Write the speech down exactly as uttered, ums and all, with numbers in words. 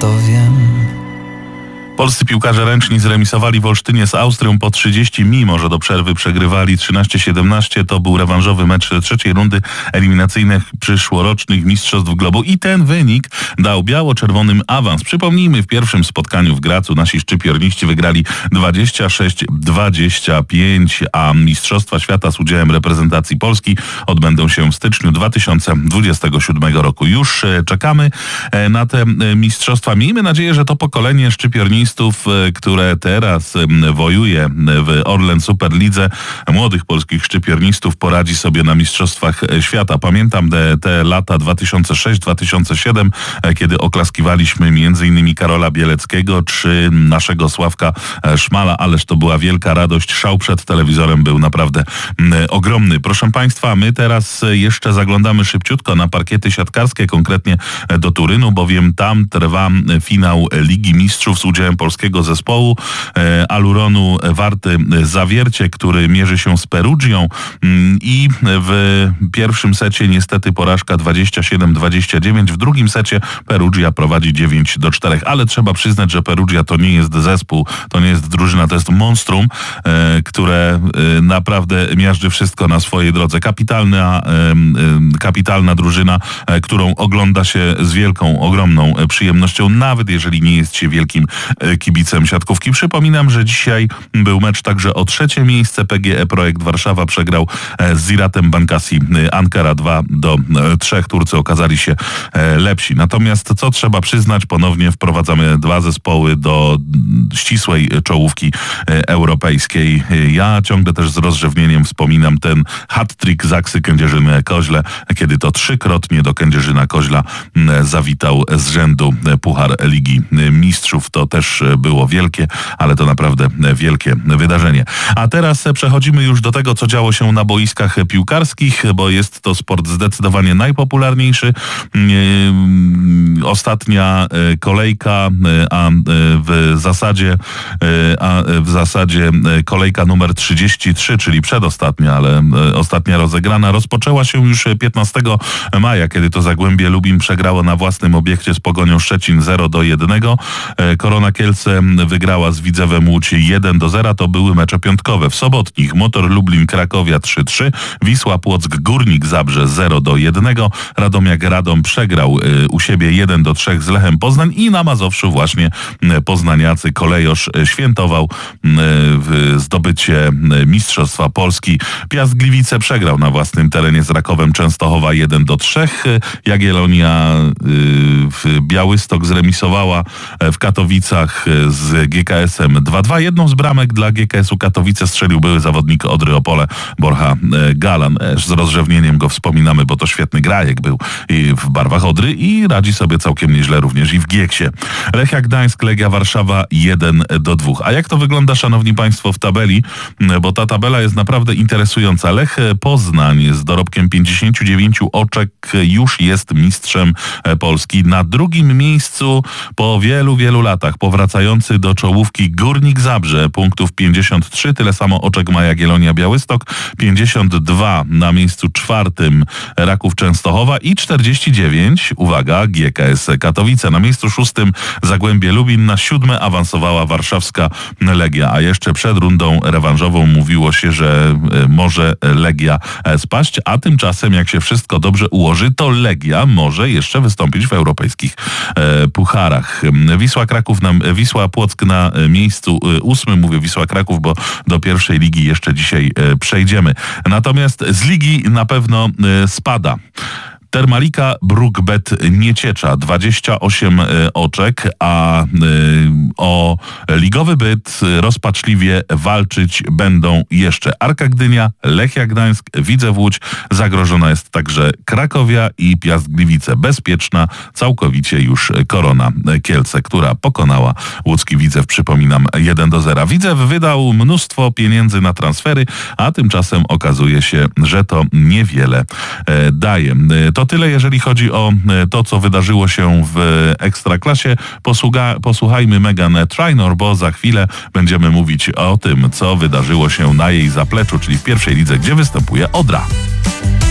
to wiem. Polscy piłkarze ręczni zremisowali w Olsztynie z Austrią po trzydzieści, mimo że do przerwy przegrywali trzynaście siedemnaście. To był rewanżowy mecz trzeciej rundy eliminacyjnych przyszłorocznych Mistrzostw Globu i ten wynik dał biało-czerwonym awans. Przypomnijmy, w pierwszym spotkaniu w Gracu nasi szczypiorniści wygrali dwadzieścia sześć dwadzieścia pięć, a Mistrzostwa Świata z udziałem reprezentacji Polski odbędą się w styczniu dwa tysiące dwudziestego siódmego roku. Już czekamy na te mistrzostwa. Miejmy nadzieję, że to pokolenie szczypiornistów, które teraz wojuje w Orlen Superlidze, młodych polskich szczypiornistów, poradzi sobie na Mistrzostwach Świata. Pamiętam te, te lata dwa tysiące szósty dwa tysiące siódmy, kiedy oklaskiwaliśmy między innymi Karola Bieleckiego czy naszego Sławka Szmala, ależ to była wielka radość. Szał przed telewizorem był naprawdę ogromny. Proszę Państwa, my teraz jeszcze zaglądamy szybciutko na parkiety siatkarskie, konkretnie do Turynu, bowiem tam trwa finał Ligi Mistrzów z udziałem polskiego zespołu e, Aluronu Warty Zawiercie, który mierzy się z Perugią mm, i w pierwszym secie niestety porażka dwadzieścia siedem dwadzieścia dziewięć, w drugim secie Perugia prowadzi dziewięć do czterech, ale trzeba przyznać, że Perugia to nie jest zespół, to nie jest drużyna, to jest monstrum, e, które e, naprawdę miażdży wszystko na swojej drodze. Kapitalna, e, e, kapitalna drużyna, e, którą ogląda się z wielką, ogromną przyjemnością, nawet jeżeli nie jest się wielkim kibicem siatkówki. Przypominam, że dzisiaj był mecz także o trzecie miejsce. P G E Projekt Warszawa przegrał z Ziratem Bankasi Ankara dwa do trzech. Turcy okazali się lepsi. Natomiast co trzeba przyznać, ponownie wprowadzamy dwa zespoły do ścisłej czołówki europejskiej. Ja ciągle też z rozrzewnieniem wspominam ten hat-trick Zaksy Kędzierzyn-Koźle, kiedy to trzykrotnie do Kędzierzyna-Koźla zawitał z rzędu Puchar Ligi Mistrzów. To też było wielkie, ale to naprawdę wielkie wydarzenie. A teraz przechodzimy już do tego, co działo się na boiskach piłkarskich, bo jest to sport zdecydowanie najpopularniejszy. Ostatnia kolejka, a w zasadzie a w zasadzie kolejka numer trzydzieści trzy, czyli przedostatnia, ale ostatnia rozegrana, rozpoczęła się już piętnastego maja, kiedy to Zagłębie Lubin przegrało na własnym obiekcie z Pogonią Szczecin zero do jednego. Korona Kielce wygrała z Widzewem Łódź jeden do zera. To były mecze piątkowe. W sobotnich Motor Lublin Krakowia trzy trzy, Wisła Płock Górnik Zabrze zero do jednego, Radomiak Radom przegrał u siebie jeden do trzech z Lechem Poznań i na Mazowszu właśnie poznaniacy Kolejosz świętował zdobycie Mistrzostwa Polski. Piast Gliwice przegrał na własnym terenie z Rakowem Częstochowa jeden do trzech. Jagiellonia Białystok zremisowała w Katowicach z G K S-em dwa dwa. Jedną z bramek dla G K S-u Katowice strzelił były zawodnik Odry Opole, Borcha Galan. Z rozrzewnieniem go wspominamy, bo to świetny grajek był i w barwach Odry i radzi sobie całkiem nieźle również i w Gieksie. Lechia Gdańsk, Legia Warszawa jeden do dwóch. A jak to wygląda, szanowni państwo, w tabeli? Bo ta tabela jest naprawdę interesująca. Lech Poznań z dorobkiem pięćdziesięciu dziewięciu oczek już jest mistrzem Polski. Na drugim miejscu po wielu, wielu latach powracający do czołówki Górnik Zabrze, punktów pięćdziesiąt trzy, tyle samo oczek ma Jagiellonia Białystok, pięćdziesiąt dwa na miejscu czwartym Raków Częstochowa i czterdzieści dziewięć, uwaga, G K S Katowice. Na miejscu szóstym Zagłębie Lubin, na siódme awansowała warszawska Legia, a jeszcze przed rundą rewanżową mówiło się, że może Legia spaść, a tymczasem jak się wszystko dobrze ułoży, to Legia może jeszcze wystąpić w europejskich e, pucharach. Wisła Kraków na, Wisła Płock na miejscu ósmym, mówię Wisła Kraków, bo do pierwszej ligi jeszcze dzisiaj e, przejdziemy. Natomiast z ligi na pewno e, spada Termalika Brukbet Nieciecza, dwadzieścia osiem oczek, a y, o ligowy byt rozpaczliwie walczyć będą jeszcze Arka Gdynia, Lechia Gdańsk, Widzew Łódź. Zagrożona jest także Krakowia i Piast Gliwice. Bezpieczna całkowicie już Korona Kielce, która pokonała łódzki Widzew, przypominam, jeden do zera. Widzew wydał mnóstwo pieniędzy na transfery, a tymczasem okazuje się, że to niewiele e, daje. To tyle, jeżeli chodzi o to, co wydarzyło się w Ekstraklasie. Posługa, posłuchajmy Megan Trainor, bo za chwilę będziemy mówić o tym, co wydarzyło się na jej zapleczu, czyli w pierwszej lidze, gdzie występuje Odra.